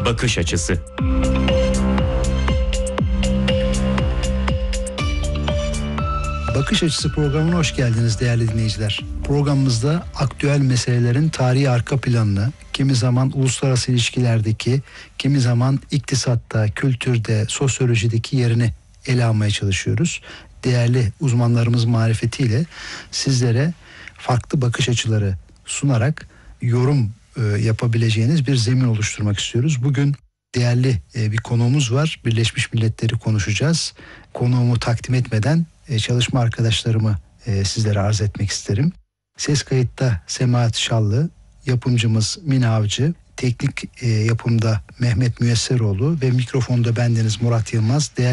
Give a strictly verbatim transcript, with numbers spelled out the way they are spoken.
bakış açısı. Bakış Açısı programına hoş geldiniz değerli dinleyiciler. Programımızda aktüel meselelerin tarihi arka planını, kimi zaman uluslararası ilişkilerdeki, kimi zaman iktisatta, kültürde, sosyolojideki yerini ele almaya çalışıyoruz. Değerli uzmanlarımız marifetiyle sizlere farklı bakış açıları sunarak yorum e, yapabileceğiniz bir zemin oluşturmak istiyoruz. Bugün değerli e, bir konuğumuz var. Birleşmiş Milletleri konuşacağız. Konuğumu takdim etmeden e, çalışma arkadaşlarımı e, sizlere arz etmek isterim. Ses kayıtta Semahat Şallı, yapımcımız Mine Avcı, teknik e, yapımda Mehmet Müyesseroğlu ve mikrofonda bendeniz Murat Yılmaz. Değerli